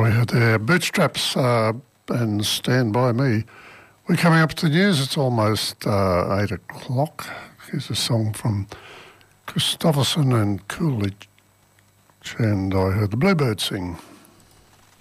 we had their Bootstraps and Stand By Me. We're coming up to the news. It's almost 8 o'clock. Here's a song from Christopherson and Coolidge, and I heard the Bluebirds sing.